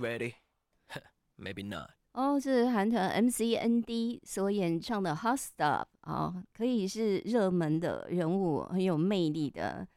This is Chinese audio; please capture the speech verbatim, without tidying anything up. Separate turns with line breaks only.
ready? Maybe not.
哦，这是韩团 M C N D 所演唱的《Hot Stuff》啊，可以是热门的人物，很有魅力的